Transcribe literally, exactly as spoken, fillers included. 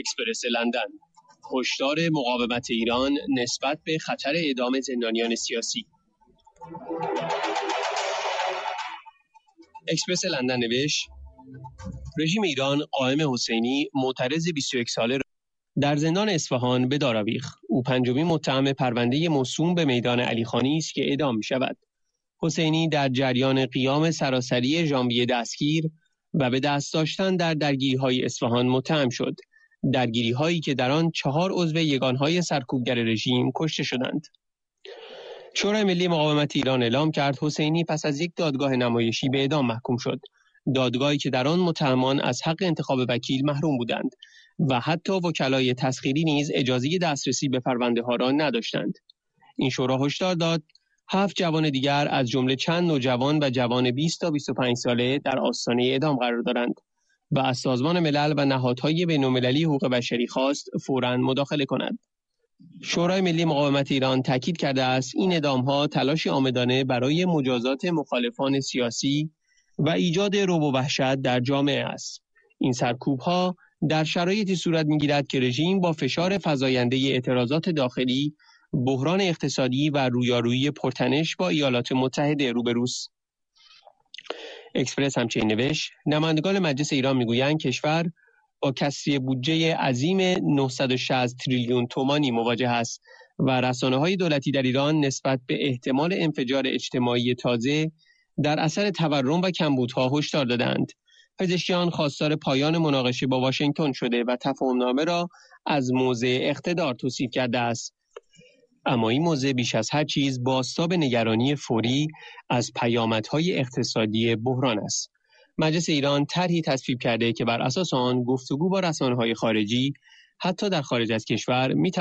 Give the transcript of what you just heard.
اکسپرس لندن: هشدار مقاومت ایران نسبت به خطر اعدام زندانیان سیاسی. اکسپرس لندن نوشت: رژیم ایران قائم حسینی معترض بیست و یک ساله را در زندان اصفهان به دار آویخت. او پنجمین متهم پرونده موسوم به میدان علیخانی است که اعدام می شود. حسینی در جریان قیام سراسری ژانویه دستگیر و به دست داشتن در درگیری‌های اصفهان متهم شد. درگیری‌هایی که در آن چهار عضو یگانهای سرکوبگر رژیم کشته شدند. شورای ملی مقاومت ایران اعلام کرد حسینی پس از یک دادگاه نمایشی به اعدام محکوم شد. دادگاهی که در آن متهمان از حق انتخاب وکیل محروم بودند و حتی وکلای تسخیری نیز اجازه دسترسی به پرونده ها را نداشتند. این شورا هشدار داد هفت جوان دیگر از جمله چند نوجوان و جوان بیست تا بیست و پنج ساله در آستانه اعدام قرار دارند و از سازمان ملل و نهادهای بین‌المللی حقوق بشری خواست فوراً مداخله کند. شورای ملی مقاومت ایران تاکید کرده است این اعدام‌ها تلاشی عامدانه برای مجازات مخالفان سیاسی و ایجاد رعب و وحشت در جامعه است. این سرکوب‌ها در شرایطی صورت می‌گیرد که رژیم با فشار فزاینده اعتراضات داخلی، بحران اقتصادی و رویارویی پرتنش با ایالات متحده روبروست. اکسپرس همچنین نوشت: نمایندگان مجلس ایران میگویند کشور با کسری بودجه عظیم نهصد و شصت تریلیون تومانی مواجه است و رسانه‌های دولتی در ایران نسبت به احتمال انفجار اجتماعی تازه در اثر تورم و کمبودها هشدار دادند. پزشکیان خواستار پایان مناقشه با واشنگتن شده و تفاهم‌نامه را از موضع اقتدار توصیف کرده است. اما این موضع بیش از هر چیز بازتاب نگرانی فوری از پیامدهای اقتصادی بحران است. مجلس ایران طرحی تصویب کرده که بر اساس آن گفتگو با رسانه‌های خارجی حتی در خارج از کشور می